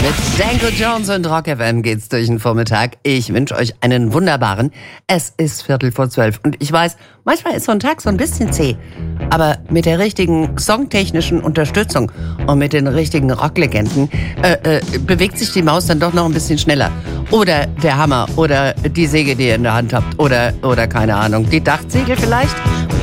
Mit Danko Jones und Rock FM geht's durch den Vormittag. Ich wünsche euch einen wunderbaren. Es ist 11:45 und ich weiß, manchmal ist so ein Tag so ein bisschen zäh. Aber mit der richtigen songtechnischen Unterstützung und mit den richtigen Rocklegenden bewegt sich die Maus dann doch noch ein bisschen schneller. Oder der Hammer oder die Säge, die ihr in der Hand habt. Oder keine Ahnung, die Dachziegel vielleicht.